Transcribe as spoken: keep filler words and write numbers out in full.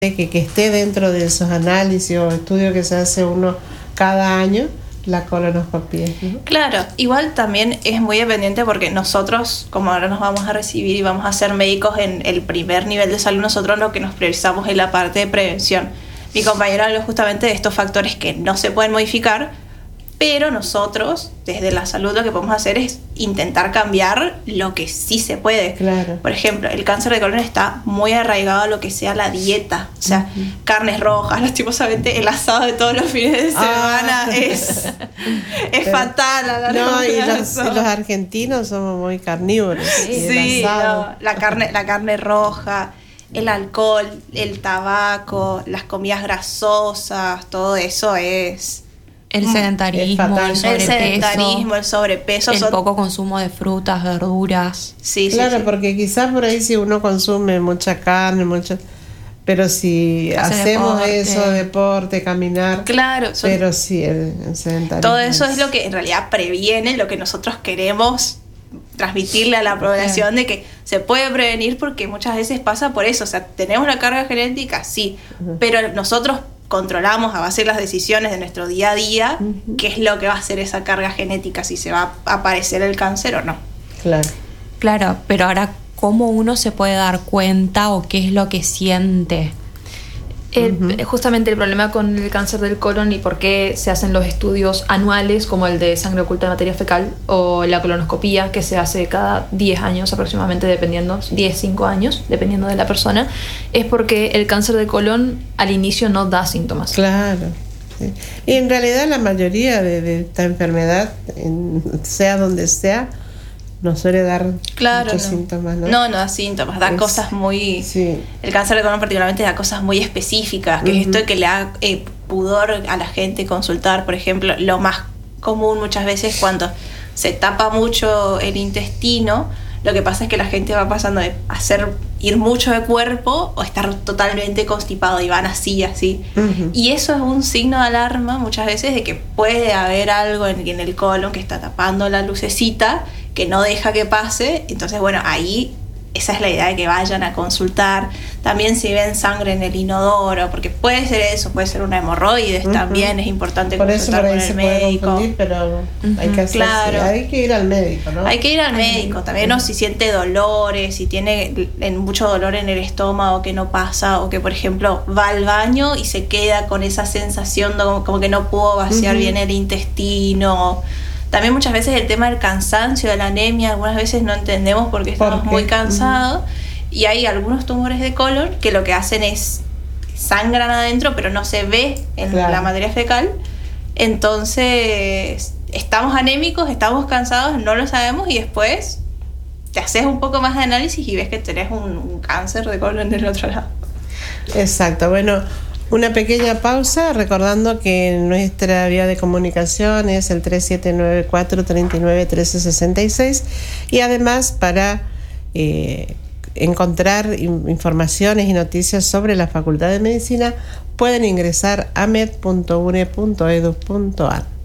que, que esté dentro de esos análisis o estudios que se hace uno cada año, la colonoscopia, ¿no? Claro, igual también es muy dependiente porque nosotros, como ahora nos vamos a recibir y vamos a ser médicos en el primer nivel de salud, nosotros lo que nos priorizamos es la parte de prevención. Mi compañero habló justamente de estos factores que no se pueden modificar, pero nosotros, desde la salud, lo que podemos hacer es intentar cambiar lo que sí se puede. Claro. Por ejemplo, el cáncer de colon está muy arraigado a lo que sea la dieta. O sea, uh-huh. carnes rojas, lastimosamente el asado de todos los fines de semana ah. es, es pero, fatal a la No, y los, y los argentinos somos muy carnívoros. Sí, sí no, la, carne, la carne roja, el alcohol, el tabaco, las comidas grasosas, todo eso es... El sedentarismo, el sobrepeso, el sedentarismo, el sobrepeso, el son... poco consumo de frutas, verduras. Sí, claro, sí, sí. porque quizás por ahí si uno consume mucha carne, mucha, pero si Hace hacemos deporte. eso, deporte, caminar, claro, son... pero sí el, el sedentarismo. Todo eso es... es lo que en realidad previene lo que nosotros queremos transmitirle a la población, de que se puede prevenir, porque muchas veces pasa por eso. O sea, tenemos la carga genética, sí, uh-huh. pero nosotros controlamos a base de las decisiones de nuestro día a día, uh-huh. qué es lo que va a hacer esa carga genética, si se va a aparecer el cáncer o no. Claro. Claro, pero ahora, ¿cómo uno se puede dar cuenta o qué es lo que siente? El, uh-huh. Justamente el problema con el cáncer del colon y por qué se hacen los estudios anuales, como el de sangre oculta de materia fecal o la colonoscopía, que se hace cada diez años aproximadamente, dependiendo, diez, cinco años, dependiendo de la persona, es porque el cáncer de colon al inicio no da síntomas. Claro. Sí. Y en realidad la mayoría de, de esta enfermedad, en, sea donde sea, no suele dar claro, muchos no. síntomas, ¿no? No, no da síntomas, da es, cosas muy... Sí. El cáncer de colon particularmente da cosas muy específicas, que uh-huh. es esto que le da eh, pudor a la gente consultar. Por ejemplo, lo más común muchas veces cuando se tapa mucho el intestino, lo que pasa es que la gente va pasando de hacer ir mucho de cuerpo o estar totalmente constipado y van así, así. Uh-huh. Y eso es un signo de alarma muchas veces de que puede haber algo en, en el colon que está tapando la lucecita, que no deja que pase. Entonces, bueno, ahí esa es la idea de que vayan a consultar. También si ven sangre en el inodoro, porque puede ser eso, puede ser una hemorroides, uh-huh. también es importante por consultar con el médico. Pero uh-huh. hay que hacer, claro. sí, hay que ir al médico, ¿no? Hay que ir al médico también, ¿no? Si siente dolores, si tiene mucho dolor en el estómago que no pasa, o que por ejemplo va al baño y se queda con esa sensación de como, como que no pudo vaciar uh-huh. bien el intestino. También muchas veces el tema del cansancio, de la anemia, algunas veces no entendemos porque estamos ¿Por muy cansados. Uh-huh. Y hay algunos tumores de colon que lo que hacen es sangran adentro, pero no se ve en claro. la materia fecal. Entonces, estamos anémicos, estamos cansados, no lo sabemos, y después te haces un poco más de análisis y ves que tenés un, un cáncer de colon del otro lado. Exacto, bueno... Una pequeña pausa, recordando que nuestra vía de comunicación es el tres siete nueve cuatro tres nueve uno tres seis seis, y además para eh, encontrar informaciones y noticias sobre la Facultad de Medicina pueden ingresar a med punto u n e punto e d u punto a r.